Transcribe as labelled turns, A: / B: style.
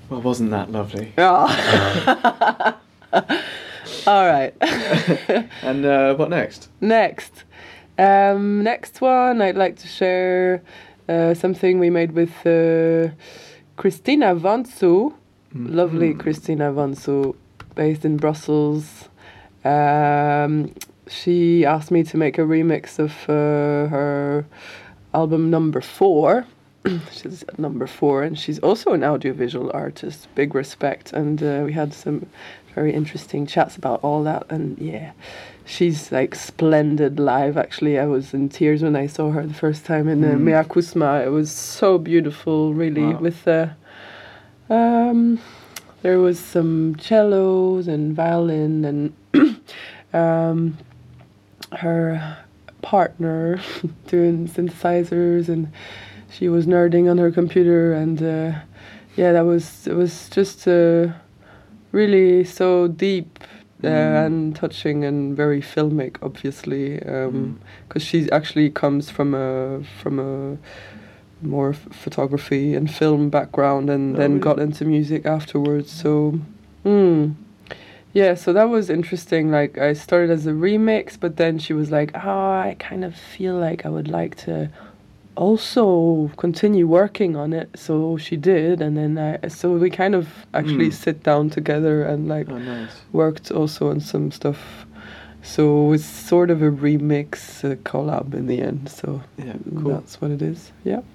A: Well, wasn't that lovely?
B: Oh. All right.
A: And what next?
B: Next one, I'd like to share something we made with Christina Vansu. Lovely Christina Vansu, based in Brussels. She asked me to make a remix of her album Number 4. She's at Number 4, and she's also an audiovisual artist. Big respect, and we had some very interesting chats about all that. And yeah, she's like splendid live. Actually, I was in tears when I saw her the first time in Mea Kusma. It was so beautiful, really.
A: Wow.
B: With there was some cellos and violin, and her partner doing synthesizers, and she was nerding on her computer, and it was just really so deep and touching and very filmic, obviously, because she actually comes from a more photography and film background, and then got into music afterwards. So so that was interesting. Like, I started as a remix, but then she was like, I kind of feel like I would like to also continue working on it. So she did, and then so we kind of actually sit down together and like worked also on some stuff. So it's sort of a remix collab in the end. So
A: yeah, cool.
B: That's what it is. Yeah.